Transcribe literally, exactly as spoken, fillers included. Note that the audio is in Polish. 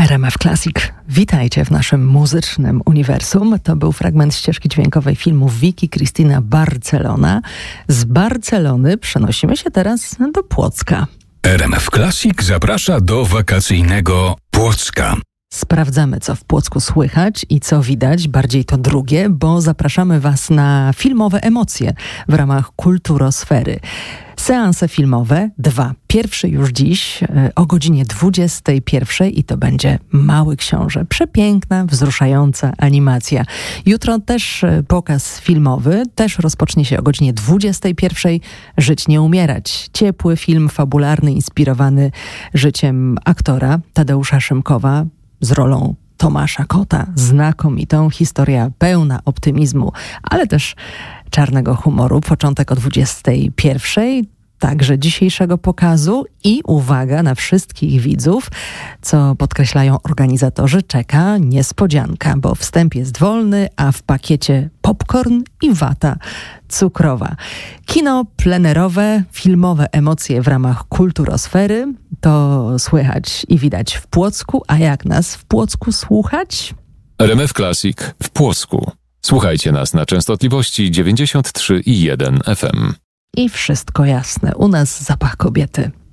R M F Classic. Witajcie w naszym muzycznym uniwersum. To był fragment ścieżki dźwiękowej filmu Vicky Cristina Barcelona. Z Barcelony przenosimy się teraz do Płocka. R M F Classic zaprasza do wakacyjnego Płocka. Sprawdzamy, co w Płocku słychać i co widać, bardziej to drugie, bo zapraszamy Was na filmowe emocje w ramach Kulturosfery. Seanse filmowe, dwa. Pierwszy już dziś o godzinie dwudziestej pierwszej i to będzie Mały Książę. Przepiękna, wzruszająca animacja. Jutro też pokaz filmowy, też rozpocznie się o godzinie dwudziestej pierwszej. Żyć nie umierać. Ciepły film fabularny, inspirowany życiem aktora Tadeusza Szymkowa z rolą Tomasza Kota. Znakomitą, historia pełna optymizmu, ale też czarnego humoru. Początek o dwudziestej pierwszej. Także dzisiejszego pokazu i uwaga na wszystkich widzów, co podkreślają organizatorzy, czeka niespodzianka, bo wstęp jest wolny, a w pakiecie popcorn i wata cukrowa. Kino plenerowe, filmowe emocje w ramach Kulturosfery to słychać i widać w Płocku, a jak nas w Płocku słuchać? R M F Classic w Płocku. Słuchajcie nas na częstotliwości dziewięćdziesiąt trzy i jeden F M. I wszystko jasne. U nas zapach kobiety.